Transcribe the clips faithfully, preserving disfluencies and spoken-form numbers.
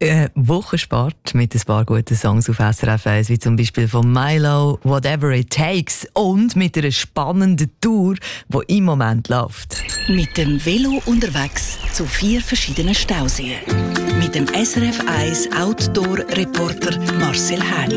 Äh, Wochensport mit ein paar guten Songs auf S R F eins, wie zum Beispiel von Milo, Whatever It Takes, und mit einer spannenden Tour, die im Moment läuft. Mit dem Velo unterwegs zu vier verschiedenen Stauseen. Mit dem S R F eins Outdoor-Reporter Marcel Häni.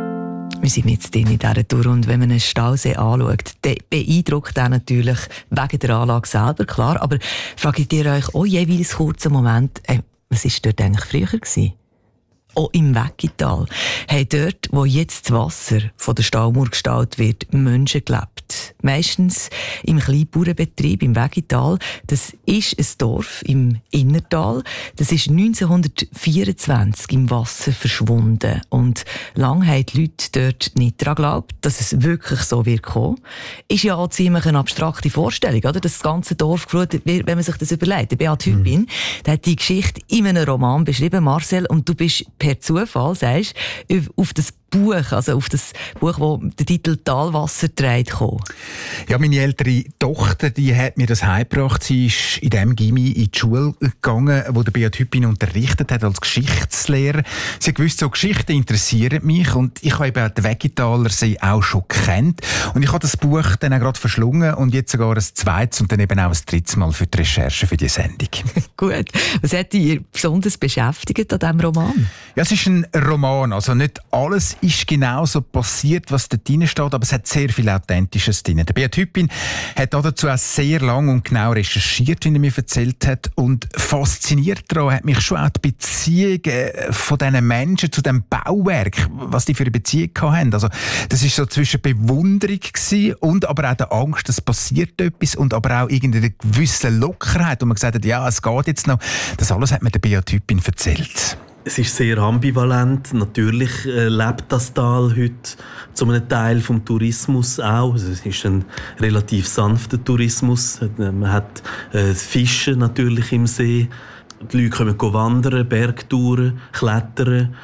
Wir sind jetzt in dieser Tour, und wenn man einen Stausee anschaut, dann beeindruckt er natürlich wegen der Anlage selber, klar. Aber fragt ihr euch auch jeweils kurz einen Moment, äh, was war dort eigentlich früher gewesen? Auch im Weggital haben dort, wo jetzt das Wasser von der Staumauer gestaut wird, Menschen gelebt. Meistens im Kleinbauernbetrieb im Weggital. Das ist ein Dorf im Innertal. Das ist neunzehnhundertvierundzwanzig im Wasser verschwunden. Und lange haben die Leute dort nicht daran geglaubt, dass es wirklich so wird kommen. Ist ja auch ziemlich eine abstrakte Vorstellung, oder? Dass das ganze Dorf geflutet wird, wenn man sich das überlegt. Der Beat Hüppin, mhm. der hat die Geschichte in einem Roman beschrieben, Marcel, und du bist per Zufall, sagst, auf das Buch, also auf das Buch, das den Titel «Talwasser» trägt, gekommen. Ja, meine ältere Tochter, die hat mir das heimgebracht. Sie ist in dem Gymi in die Schule gegangen, wo der Beat Hüppin unterrichtet hat als Geschichtslehrer. Sie hat gewusst, so Geschichten interessieren mich, und ich habe eben den Weggitaler See auch schon gekannt. Und ich habe das Buch dann auch gerade verschlungen und jetzt sogar ein zweites und dann eben auch ein drittes Mal für die Recherche für die Sendung. Gut. Was hat dich besonders beschäftigt an diesem Roman? Ja, es ist ein Roman, also nicht alles ist genau so passiert, was da drin steht, aber es hat sehr viel Authentisches drin. Der Beat Hüppin hat dazu auch sehr lang und genau recherchiert, wie er mir erzählt hat, und fasziniert daran hat mich schon auch die Beziehungen von diesen Menschen zu dem Bauwerk, was die für eine Beziehung hatten. Also das ist so zwischen Bewunderung gewesen und aber auch der Angst, dass passiert etwas, und aber auch irgendeine gewisse Lockerheit, wo man gesagt hat, ja, es geht jetzt noch. Das alles hat mir der Beat Hüppin erzählt. Es ist sehr ambivalent. Natürlich äh, lebt das Tal heute zu einem Teil vom Tourismus auch. Also es ist ein relativ sanfter Tourismus. Man hat äh, Fische natürlich im See. Die Leute können wandern, Bergtouren, klettern.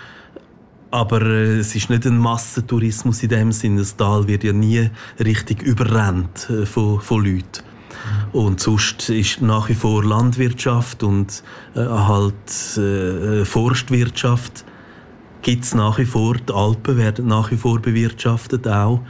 Aber äh, es ist nicht ein Massentourismus in dem Sinne. Das Tal wird ja nie richtig überrannt äh, von, von Leuten. Und sonst ist nach wie vor Landwirtschaft und äh, halt äh, Forstwirtschaft gibt es nach wie vor. Die Alpen werden nach wie vor bewirtschaftet auch.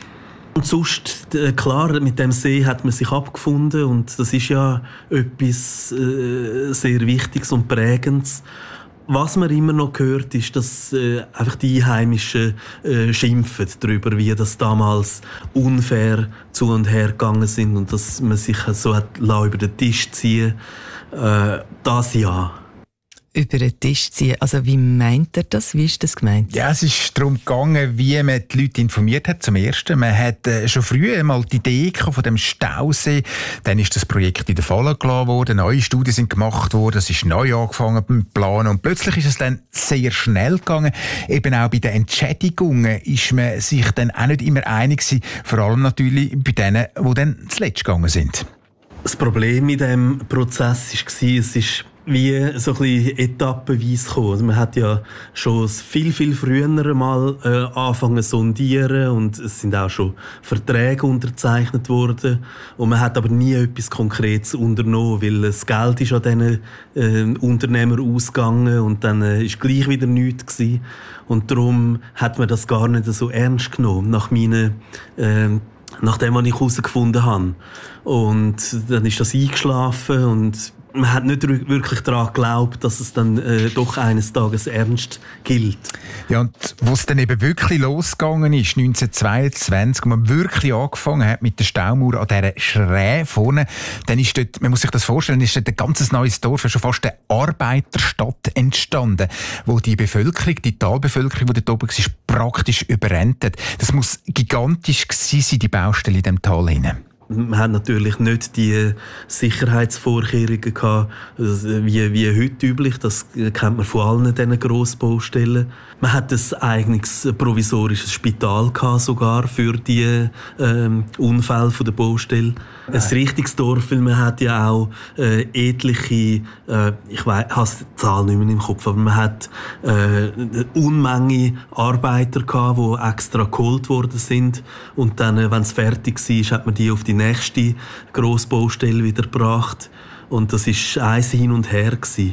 Und sonst, äh, klar, mit dem See hat man sich abgefunden, und das ist ja etwas äh, sehr Wichtiges und Prägendes. Was man immer noch hört, ist, dass äh, einfach die Einheimischen äh, schimpfen darüber, wie das damals unfair zu und her gegangen sind und dass man sich so hat über den Tisch ziehen. Äh, das ja. Über den Tisch ziehen. Also wie meint er das? Wie ist das gemeint? Ja, es ist darum gegangen, wie man die Leute informiert hat. Zum Ersten, man hat äh, schon früh einmal die Idee von dem Stausee. Dann ist das Projekt in der Falle gelassen worden. Neue Studien sind gemacht worden. Es ist neu angefangen beim Planen. Und plötzlich ist es dann sehr schnell gegangen. Eben auch bei den Entschädigungen ist man sich dann auch nicht immer einig gewesen. Vor allem natürlich bei denen, die dann zuletzt gegangen sind. Das Problem in diesem Prozess war, es ist wie so ein bisschen etappenweise gekommen. Also man hat ja schon viel, viel früher mal äh, angefangen zu sondieren, und es sind auch schon Verträge unterzeichnet worden. Und man hat aber nie etwas Konkretes unternommen, weil das Geld ist an diesen äh, Unternehmer ausgegangen, und dann äh, ist gleich wieder nichts gewesen. Und darum hat man das gar nicht so ernst genommen, nach meinen äh, nach dem, was ich herausgefunden habe. Und dann ist das eingeschlafen, und man hat nicht wirklich daran geglaubt, dass es dann äh, doch eines Tages ernst gilt. Ja, und wo es dann eben wirklich losgegangen ist, neunzehnhundertzweiundzwanzig, wo man wirklich angefangen hat mit der Staumauer an dieser Schräge vorne, dann ist dort, man muss sich das vorstellen, ist dort ein ganzes neues Dorf, schon fast eine Arbeiterstadt entstanden, wo die Bevölkerung, die Talbevölkerung, die dort oben war, praktisch überrennt hat. Das muss gigantisch gewesen sein, die Baustelle in diesem Tal hinein. Man hat natürlich nicht die Sicherheitsvorkehrungen gehabt, wie, wie heute üblich. Das kennt man von allen diesen Grossbaustellen. Man hat ein eigenes provisorisches Spital gehabt, sogar für die ähm, Unfälle von der Baustelle. Nein. Ein richtiges Dorf, weil man hat ja auch äh, etliche, äh, ich weiss, ich habe die Zahl nicht mehr im Kopf, aber man hat äh, eine Unmenge Arbeiter gehabt, die extra geholt worden sind. Und dann, äh, wenn es fertig war, hat man die auf die nächste Grossbaustelle wieder gebracht. Und das war eins hin und her gewesen.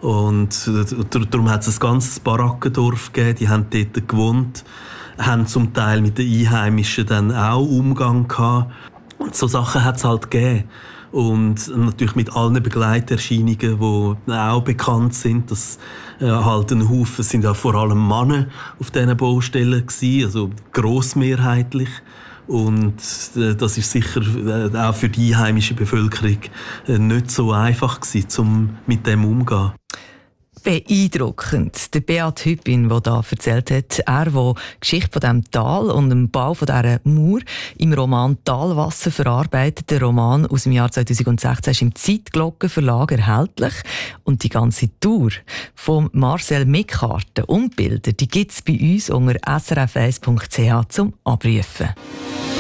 Und darum hat es ein ganzes Barackendorf gegeben, die haben dort gewohnt, haben zum Teil mit den Einheimischen dann auch Umgang gehabt. Und so Sachen hat es halt gegeben. Und natürlich mit allen Begleiterscheinungen, die auch bekannt sind. Das äh, halt ein Haufen sind ja vor allem Männer auf diesen Baustellen gewesen, also grossmehrheitlich. Und äh, das ist sicher äh, auch für die einheimische Bevölkerung äh, nicht so einfach gewesen, um mit dem umzugehen. Beeindruckend. Der Beat Hüppin, der da erzählt hat, er, der die Geschichte von diesem Tal und dem Bau von dieser Mauer im Roman Talwasser verarbeitet. Der Roman aus dem Jahr zweitausendsechzehn ist im Zeitglockenverlag erhältlich. Und die ganze Tour von Marcel mit Karten und Bilder, die gibt es bei uns unter s r f eins punkt c h zum Abrufen.